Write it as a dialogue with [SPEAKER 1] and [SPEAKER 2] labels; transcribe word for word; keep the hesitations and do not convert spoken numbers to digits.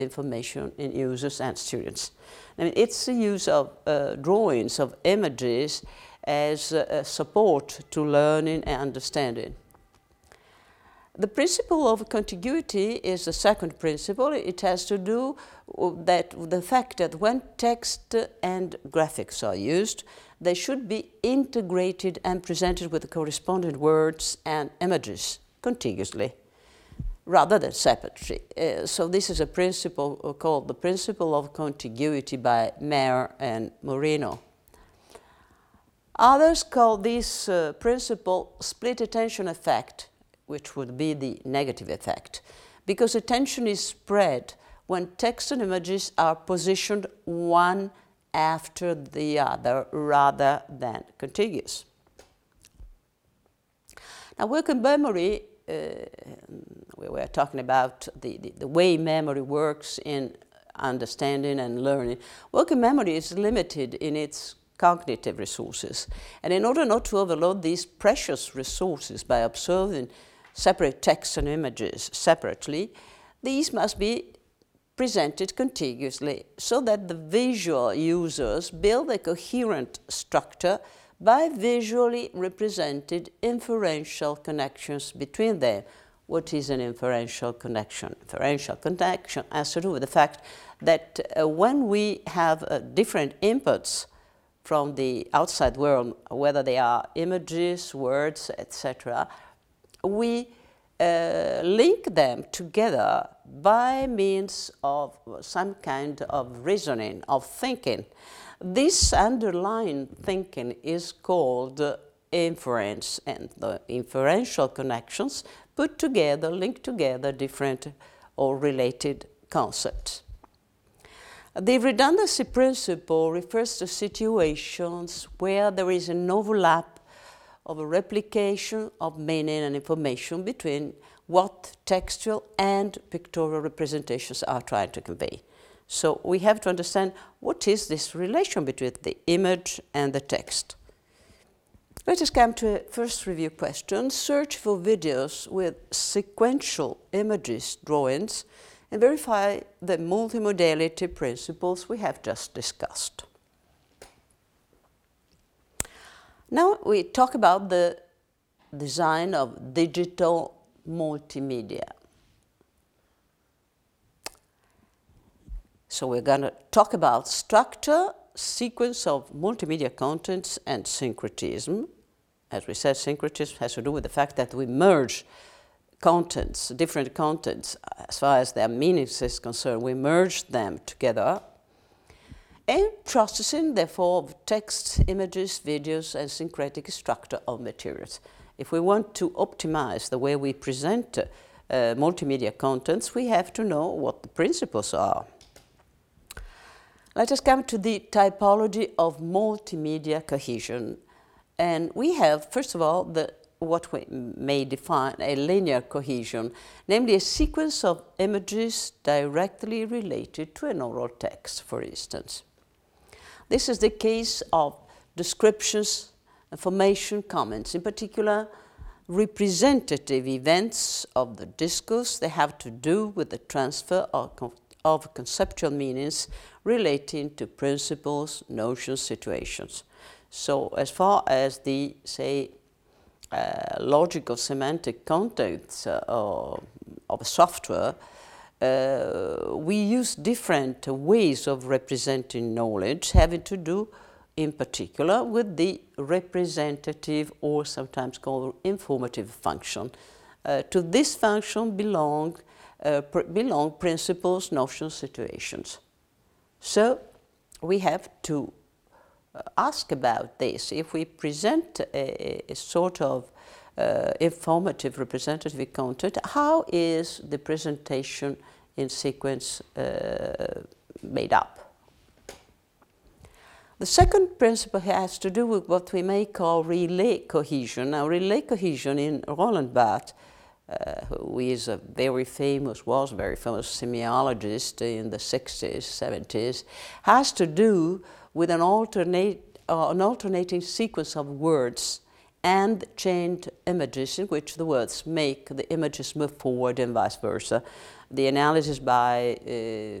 [SPEAKER 1] information in users and students. I mean, it's the use of uh, drawings of images as a support to learning and understanding. The principle of contiguity is the second principle. It has to do with that, with the fact that when text and graphics are used, they should be integrated and presented with the corresponding words and images contiguously, rather than separately. Uh, so this is a principle called the principle of contiguity by Mayer and Moreno. Others call this uh, principle split attention effect, which would be the negative effect, because attention is spread when text and images are positioned one after the other rather than contiguous. Now, working memory, uh, we were talking about the, the, the way memory works in understanding and learning. Working memory is limited in its cognitive resources, and in order not to overload these precious resources by observing separate texts and images separately, these must be presented contiguously so that the visual users build a coherent structure by visually represented inferential connections between them. What is an inferential connection? Inferential connection has to do with the fact that uh, when we have uh, different inputs from the outside world, whether they are images, words, et cetera, we uh, link them together by means of some kind of reasoning, of thinking. This underlying thinking is called uh, inference, and the inferential connections put together, link together different or related concepts. The redundancy principle refers to situations where there is an overlap of a replication of meaning and information between what textual and pictorial representations are trying to convey. So we have to understand what is this relation between the image and the text. Let us come to a first review question. Search for videos with sequential images, drawings, and verify the multimodality principles we have just discussed. Now we talk about the design of digital multimedia. So we're going to talk about structure, sequence of multimedia contents, and syncretism. As we said, syncretism has to do with the fact that we merge contents, different contents, as far as their meanings is concerned, we merge them together. And processing, therefore, of text, images, videos, and syncretic structure of materials. If we want to optimize the way we present uh, multimedia contents, we have to know what the principles are. Let us come to the typology of multimedia cohesion. And we have, first of all, the, what we may define a linear cohesion, namely a sequence of images directly related to an oral text, for instance. This is the case of descriptions, information, comments, in particular representative events of the discourse. They have to do with the transfer of, of conceptual meanings relating to principles, notions, situations. So as far as the, say, uh, logical semantic contents uh, of, of software, Uh, we use different ways of representing knowledge having to do in particular with the representative or sometimes called informative function. Uh, to this function belong, uh, pr belong principles, notions, situations. So we have to uh, ask about this. If we present a, a sort of Uh, informative representative content, how is the presentation in sequence uh, made up? The second principle has to do with what we may call relay cohesion. Now, relay cohesion in Roland Barthes, uh, who is a very famous, was a very famous semiologist in the sixties, seventies, has to do with an, alternate, uh, an alternating sequence of words and chained images in which the words make the images move forward and vice versa. the analysis by uh,